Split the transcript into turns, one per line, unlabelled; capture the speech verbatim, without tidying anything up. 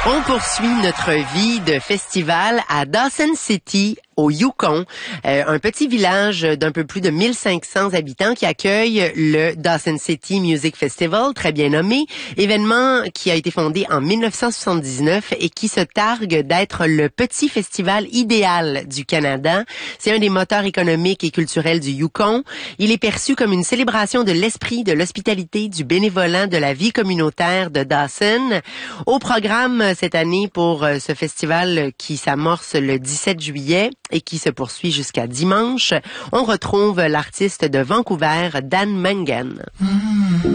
On poursuit notre vie de festival à Dawson City, au Yukon, euh, un petit village d'un peu plus de mille cinq cents habitants qui accueille le Dawson City Music Festival, très bien nommé, événement qui a été fondé en mille neuf cent soixante-dix-neuf et qui se targue d'être le petit festival idéal du Canada. C'est un des moteurs économiques et culturels du Yukon. Il est perçu comme une célébration de l'esprit, de l'hospitalité, du bénévolat, de la vie communautaire de Dawson. Au programme cette année pour ce festival qui s'amorce le dix-sept juillet, et qui se poursuit jusqu'à dimanche, on retrouve l'artiste de Vancouver, Dan Mangan. Mmh.